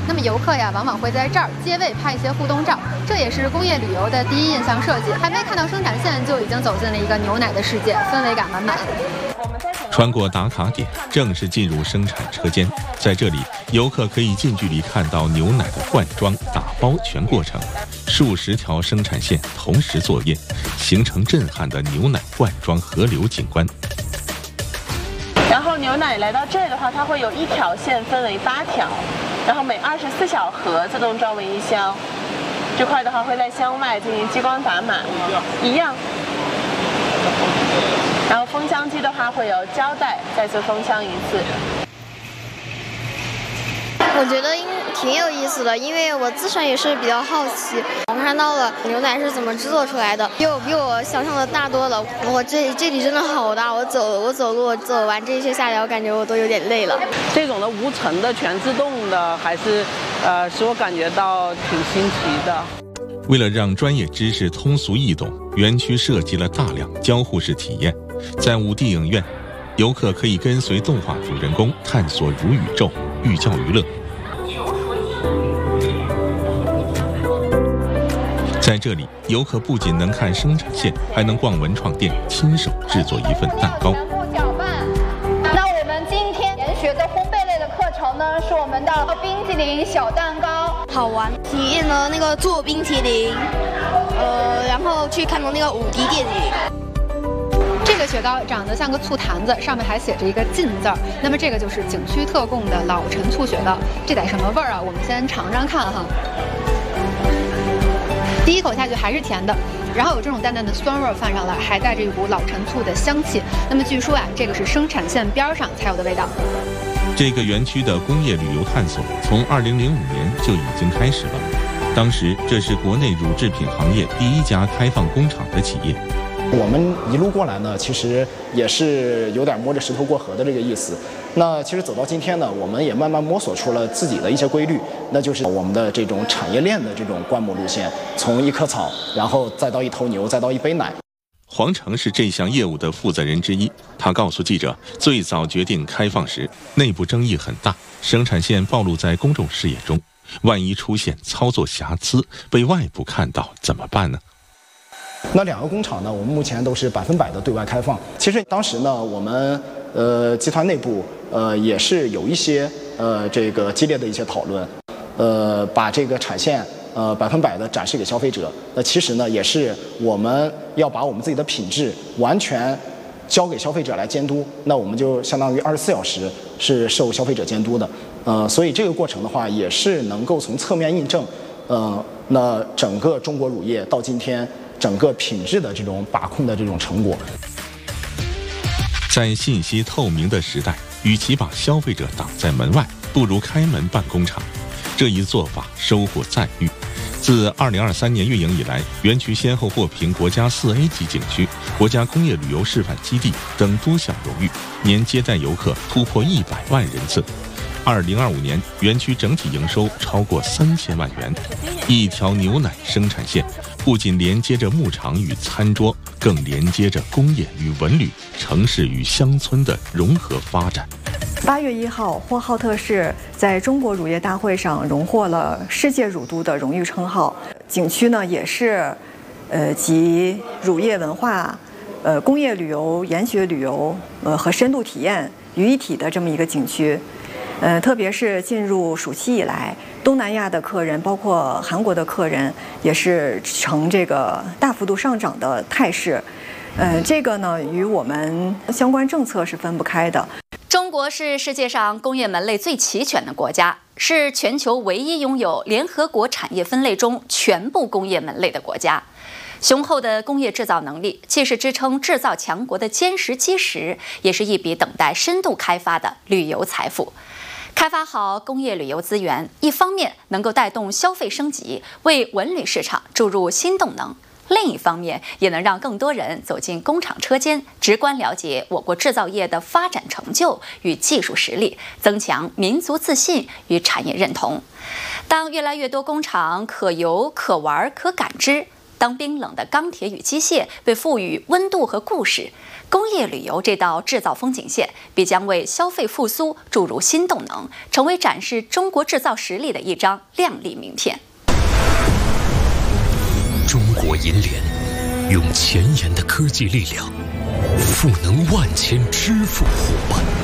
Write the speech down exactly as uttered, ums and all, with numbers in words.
那么游客呀，往往会在这儿接位拍一些互动照，这也是工业旅游的第一印象设计。还没看到生产线，就已经走进了一个牛奶的世界，氛围感满满。 穿过打卡点，正式进入生产车间。在这里，游客可以近距离看到牛奶的灌装、打包全过程，数十条生产线同时作业，形成震撼的牛奶灌装河流景观。 然后牛奶来到这儿的话，它会有一条线分为八条，然后每二十四小盒自动装为一箱。这块的话会在箱外进行激光打码，一样。然后封箱机的话会有胶带再次封箱一次。 我觉得应挺有意思的，因为我自身也是比较好奇，我看到了牛奶是怎么制作出来的，比我比我想象的大多了。我这这里真的好大，我走我走路我走完这些下来，我感觉我都有点累了。 这种的无尘的全自动的，还是呃使我感觉到挺新奇的。 为了让专业知识通俗易懂，园区设计了大量交互式体验。在五 D 影院，游客可以跟随动画主人公探索如宇宙，寓教于乐。在这里，游客不仅能看生产线，还能逛文创店，亲手制作一份蛋糕。 搅拌。那我们今天研学的烘焙类的课程呢，是我们的冰淇淋小蛋糕， 好玩，体验了那个做冰淇淋，呃，然后去看了那个五 D 电影。 这个雪糕长得像个醋坛子，上面还写着一个“劲”字儿。那么这个就是景区特供的老陈醋雪糕，这得什么味儿啊？我们先尝尝看哈。第一口下去还是甜的，然后有这种淡淡的酸味泛上来，还带着一股老陈醋的香气。那么据说啊，这个是生产线边上才有的味道。 这个园区的工业旅游探索从二零零五年就已经开始了，当时这是国内乳制品行业第一家开放工厂的企业。 我们一路过来呢，其实也是有点摸着石头过河的这个意思。那其实走到今天呢，我们也慢慢摸索出了自己的一些规律，那就是我们的这种产业链的这种灌木路线，从一棵草，然后再到一头牛，再到一杯奶。 黄成是这项业务的负责人之一，他告诉记者，最早决定开放时，内部争议很大，生产线暴露在公众视野中，万一出现操作瑕疵，被外部看到怎么办呢？ 那两个工厂呢，我们目前都是百分百的对外开放。其实当时呢，我们呃集团内部呃也是有一些呃这个激烈的一些讨论，呃把这个产线呃百分百的展示给消费者。那其实呢，也是我们要把我们自己的品质完全交给消费者来监督。那我们就相当于二十四小时是受消费者监督的。呃，所以这个过程的话，也是能够从侧面印证，呃，那整个中国乳业到今天。整个品质的这种把控的这种成果， 在信息透明的时代，与其把消费者挡在门外，不如开门办工厂。这一做法收获赞誉。自二零二三年运营以来，园区先后获评国家四 A 级景区、国家工业旅游示范基地等多项荣誉，年接待游客突破一百万人次。二零二五年，园区整体营收超过三千万元。一条牛奶生产线不仅连接着牧场与餐桌，更连接着工业与文旅、城市与乡村的融合发展。 八月一号，呼和浩特市在中国乳业大会上荣获了世界乳都的荣誉称号。景区呢，也是，呃，集乳业文化、呃工业旅游、研学旅游、呃和深度体验于一体的这么一个景区。呃，特别是进入暑期以来，东南亚的客人，包括韩国的客人，也是呈这个大幅度上涨的态势。呃，这个呢，与我们相关政策是分不开的。 中国是世界上工业门类最齐全的国家，是全球唯一拥有联合国产业分类中全部工业门类的国家。雄厚的工业制造能力，既是支撑制造强国的坚实基石，也是一笔等待深度开发的旅游财富。开发好工业旅游资源，一方面能够带动消费升级，为文旅市场注入新动能；另一方面，也能让更多人走进工厂车间，直观了解我国制造业的发展成就与技术实力，增强民族自信与产业认同。当越来越多工厂可游、可玩、可感知， 当冰冷的钢铁与机械被赋予温度和故事，工业旅游这道制造风景线必将为消费复苏注入新动能，成为展示中国制造实力的一张亮丽名片。 中国银联用前沿的科技力量，赋能万千支付伙伴。